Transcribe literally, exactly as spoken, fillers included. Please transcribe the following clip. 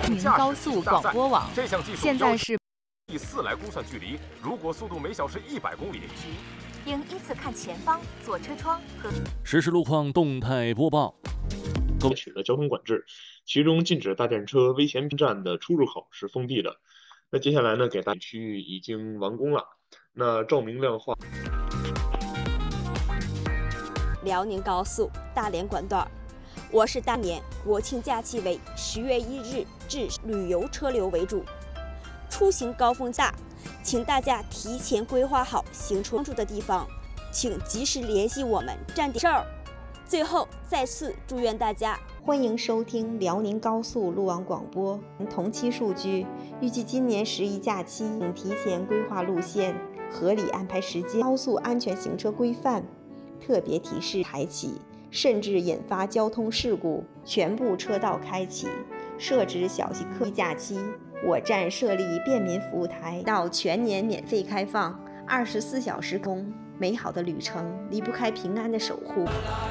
宁高速广播网， 这项技术现在是以四来估算距离，如果速度每小时一百公里， 应依次看前方、左车窗和实时路况动态播报。 采取了交通管制，其中禁止大电车危前站的出入口是封闭的。那接下来呢，给大区域已经完工了。那照明亮化。 辽宁高速大连管段，我市当年国庆假期为十月一日至旅游车流为主，出行高峰大，请大家提前规划好行程住的地方，请及时联系我们站点事儿。最后再次祝愿大家。 欢迎收听辽宁高速路网广播。同期数据，预计今年十一假期，请提前规划路线，合理安排时间。高速安全行车规范特别提示开启，甚至引发交通事故，全部车道开启，设置小型客假期。我站设立便民服务台，到全年免费开放，二十四小时供。美好的旅程离不开平安的守护。